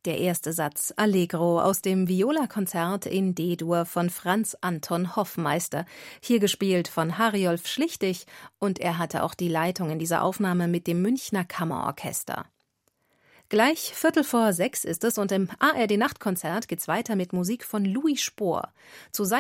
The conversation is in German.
Der erste Satz Allegro aus dem Viola-Konzert in D-Dur von Franz Anton Hoffmeister, hier gespielt von Hariolf Schlichtig, und er hatte auch die Leitung in dieser Aufnahme mit dem Münchner Kammerorchester. Gleich 5:45 ist es und im ARD-Nachtkonzert geht's weiter mit Musik von Louis Spohr. Zu